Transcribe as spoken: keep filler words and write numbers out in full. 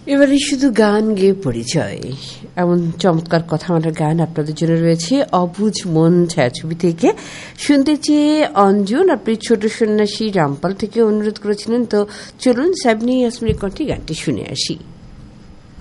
এবারে শুধু গান গেয়ে পরিচয়, এমন চমৎকার কথা আমাদের গান আপনাদের জন্য রয়েছে অবুঝ মন ছায়াছবি থেকে। শুনতে চেয়ে অঞ্জন আপনি ছোট সন্ন্যাসী রামপাল থেকে অনুরোধ করেছিলেন, তো চলুন সাবনি ইয়াসমিনের কণ্ঠে গানটি শুনে আসি।